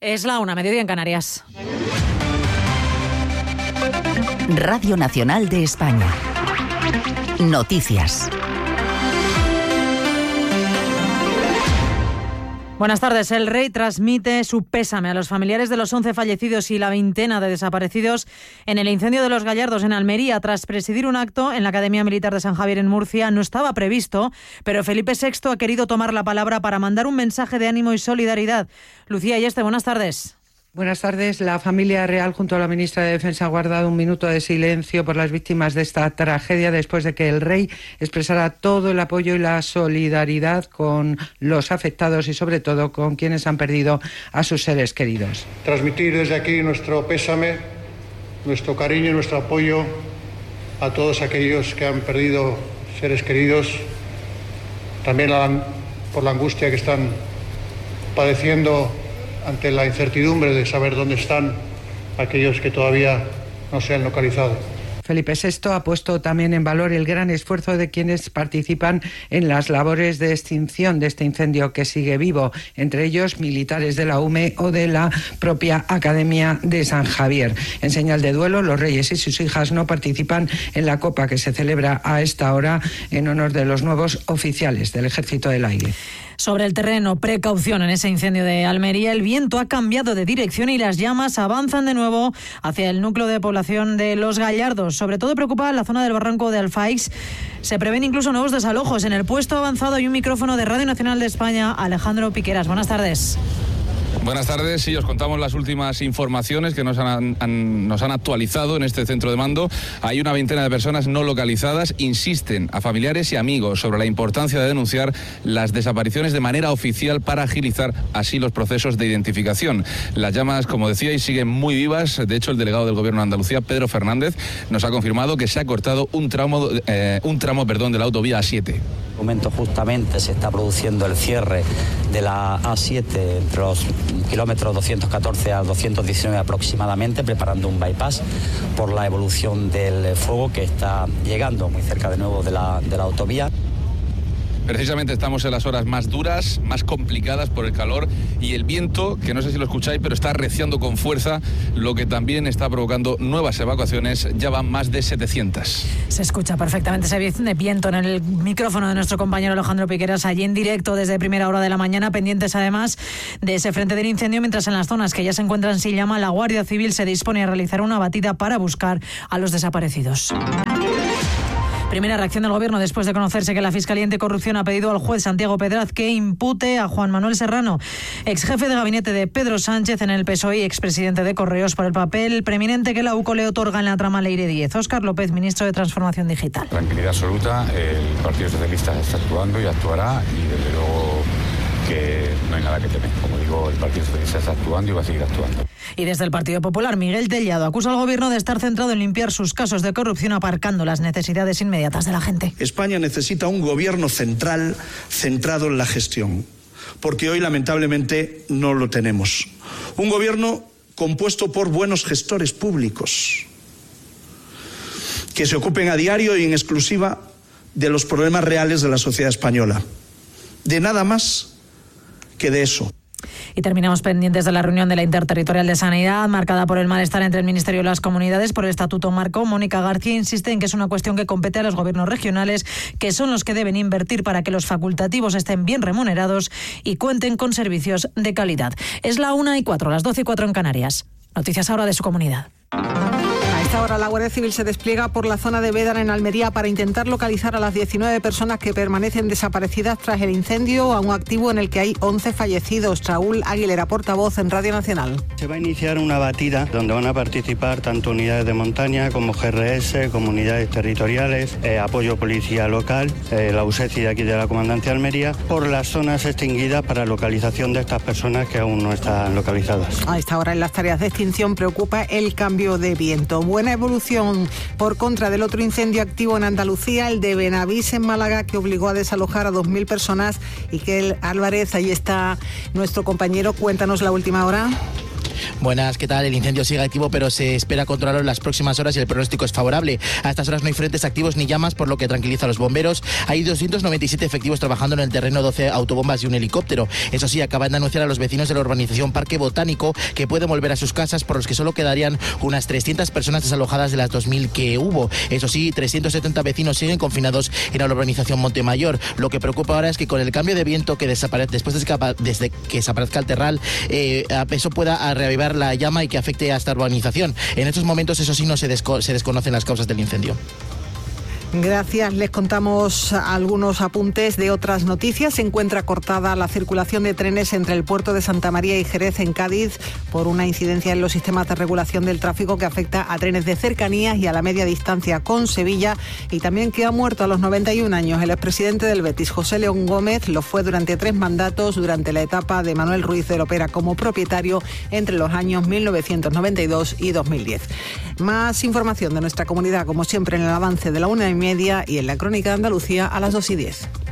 Es la 1, mediodía en Canarias. Radio Nacional de España. Noticias. Buenas tardes. El rey transmite su pésame a los familiares de los 11 fallecidos y la veintena de desaparecidos en el incendio de Los Gallardos en Almería. Tras presidir un acto en la Academia Militar de San Javier en Murcia, no estaba previsto, pero Felipe VI ha querido tomar la palabra para mandar un mensaje de ánimo y solidaridad. Lucía Ayeste, buenas tardes. Buenas tardes. La familia real junto a la ministra de Defensa ha guardado un minuto de silencio por las víctimas de esta tragedia después de que el rey expresara todo el apoyo y la solidaridad con los afectados y sobre todo con quienes han perdido a sus seres queridos. Transmitir desde aquí nuestro pésame, nuestro cariño y nuestro apoyo a todos aquellos que han perdido seres queridos, también por la angustia que están padeciendo ante la incertidumbre de saber dónde están aquellos que todavía no se han localizado. Felipe VI ha puesto también en valor el gran esfuerzo de quienes participan en las labores de extinción de este incendio que sigue vivo, entre ellos militares de la UME o de la propia Academia de San Javier. En señal de duelo, los reyes y sus hijas no participan en la copa que se celebra a esta hora en honor de los nuevos oficiales del Ejército del Aire. Sobre el terreno, precaución en ese incendio de Almería. El viento ha cambiado de dirección y las llamas avanzan de nuevo hacia el núcleo de población de Los Gallardos. Sobre todo preocupa la zona del barranco de Alfaix. Se prevén incluso nuevos desalojos. En el puesto avanzado hay un micrófono de Radio Nacional de España, Alejandro Piqueras. Buenas tardes. Buenas tardes, sí, os contamos las últimas informaciones que nos han actualizado en este centro de mando. Hay una veintena de personas no localizadas. Insisten a familiares y amigos sobre la importancia de denunciar las desapariciones de manera oficial para agilizar así los procesos de identificación. Las llamas, como decíais, siguen muy vivas. De hecho, el delegado del Gobierno de Andalucía, Pedro Fernández, nos ha confirmado que se ha cortado un tramo de la autovía A7. En este momento justamente se está produciendo el cierre de la A7 entre los kilómetros 214 a 219 aproximadamente, preparando un bypass por la evolución del fuego que está llegando muy cerca de nuevo de la autovía. Precisamente estamos en las horas más duras, más complicadas por el calor y el viento, que no sé si lo escucháis, pero está arreciando con fuerza, lo que también está provocando nuevas evacuaciones. Ya van más de 700. Se escucha perfectamente ese viento en el micrófono de nuestro compañero Alejandro Piqueras, allí en directo desde primera hora de la mañana, pendientes además de ese frente del incendio, mientras en las zonas que ya se encuentran sin llama, la Guardia Civil se dispone a realizar una batida para buscar a los desaparecidos. Primera reacción del Gobierno después de conocerse que la Fiscalía Anticorrupción ha pedido al juez Santiago Pedraz que impute a Juan Manuel Serrano, exjefe de gabinete de Pedro Sánchez en el PSOE y expresidente de Correos, por el papel preeminente que la UCO le otorga en la trama Leire 10. Óscar López, ministro de Transformación Digital. Tranquilidad absoluta, el Partido Socialista está actuando y actuará, y desde luego que no hay nada que temer. Como digo, el Partido Socialista está actuando y va a seguir actuando. Y desde el Partido Popular, Miguel Tellado acusa al Gobierno de estar centrado en limpiar sus casos de corrupción, aparcando las necesidades inmediatas de la gente. España necesita un Gobierno central centrado en la gestión, porque hoy lamentablemente no lo tenemos. Un Gobierno compuesto por buenos gestores públicos que se ocupen a diario y en exclusiva de los problemas reales de la sociedad española. De nada más que de eso. Y terminamos pendientes de la reunión de la Interterritorial de Sanidad, marcada por el malestar entre el Ministerio y las comunidades por el Estatuto Marco. Mónica García insiste en que es una cuestión que compete a los gobiernos regionales, que son los que deben invertir para que los facultativos estén bien remunerados y cuenten con servicios de calidad. Es la 1:04, las 12:04 en Canarias. Noticias ahora de su comunidad. Ahora la Guardia Civil se despliega por la zona de Bédara en Almería para intentar localizar a las 19 personas que permanecen desaparecidas tras el incendio a un activo en el que hay 11 fallecidos. Raúl Aguilera, portavoz en Radio Nacional. Se va a iniciar una batida donde van a participar tanto unidades de montaña como GRS, comunidades territoriales, apoyo policía local, la USECI de aquí de la Comandancia de Almería, por las zonas extinguidas para localización de estas personas que aún no están localizadas. A esta hora en las tareas de extinción preocupa el cambio de viento. Buena evolución por contra del otro incendio activo en Andalucía, el de Benavís en Málaga, que obligó a desalojar a 2.000 personas. Iker Álvarez, ahí está nuestro compañero, cuéntanos la última hora. Buenas, ¿qué tal? El incendio sigue activo, pero se espera controlarlo en las próximas horas y el pronóstico es favorable. A estas horas no hay frentes activos ni llamas, por lo que tranquiliza a los bomberos. Hay 297 efectivos trabajando en el terreno, 12 autobombas y un helicóptero. Eso sí, acaban de anunciar a los vecinos de la urbanización Parque Botánico que pueden volver a sus casas, por los que solo quedarían unas 300 personas desalojadas de las 2.000 que hubo. Eso sí, 370 vecinos siguen confinados en la urbanización Montemayor. Lo que preocupa ahora es que con el cambio de viento que desaparece después desde que desaparezca el terral, eso pueda reavivar la llama y que afecte a esta urbanización. En estos momentos, eso sí, no se desconocen las causas del incendio. Gracias. Les contamos algunos apuntes de otras noticias. Se encuentra cortada la circulación de trenes entre el puerto de Santa María y Jerez en Cádiz por una incidencia en los sistemas de regulación del tráfico que afecta a trenes de cercanías y a la media distancia con Sevilla. Y también queda muerto a los 91 años el expresidente del Betis, José León Gómez. Lo fue durante 3 mandatos durante la etapa de Manuel Ruiz de Lopera como propietario entre los años 1992 y 2010. Más información de nuestra comunidad, como siempre, en el avance de la 1:30 y en la Crónica de Andalucía a las 2:10.